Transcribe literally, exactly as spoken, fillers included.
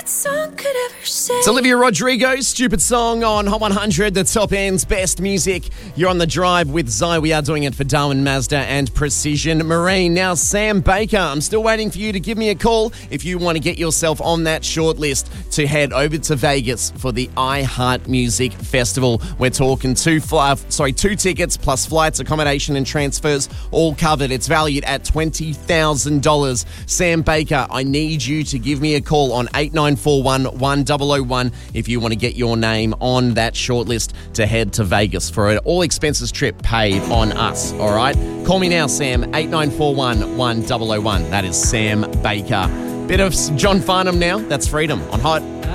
that song could ever say. It's Olivia Rodrigo, Stupid Song on Hot one hundred, the top end's best music. You're on the drive with Zai. We are doing it for Darwin Mazda and Precision Marine. Now, Sam Baker, I'm still waiting for you to give me a call if you want to get yourself on that short list to head over to Vegas for the iHeart Music Festival. We're talking two, fly, sorry, two tickets plus flights, accommodation and transfers all covered. It's valued at twenty thousand dollars. Sam Baker, I need you to give me a call on eight nine four one, one zero zero one if you want to get your name on that shortlist to head to Vegas for an all-expenses trip paid on us, all right? Call me now, Sam, eight nine four one, one zero zero one. That is Sam Baker. Bit of John Farnham now. That's Freedom on Hot.